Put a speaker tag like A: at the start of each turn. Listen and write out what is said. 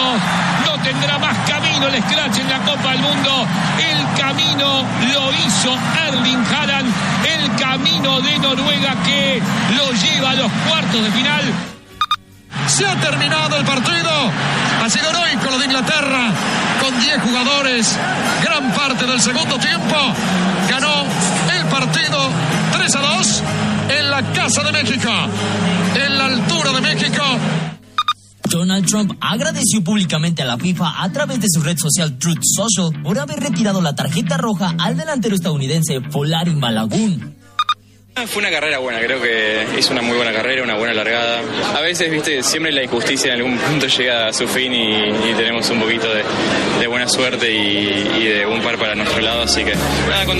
A: años no tendrá más camino el Scratch en la Copa del Mundo. El camino lo hizo Erling Haaland, el camino de Noruega que lo lleva a los cuartos de final.
B: Se ha terminado el partido. Ha sido heroico lo de Inglaterra, con 10 jugadores, gran parte del segundo tiempo. Ganó el partido 3-2 en la Casa de México, en la altura de México.
C: Donald Trump agradeció públicamente a la FIFA a través de su red social Truth Social por haber retirado la tarjeta roja al delantero estadounidense Folarin Balogun.
D: Fue una carrera buena, creo que hizo una muy buena carrera, una buena largada. A veces, viste, siempre la injusticia en algún punto llega a su fin y tenemos un poquito de buena suerte y de un par para nuestro lado, así que nada, contento.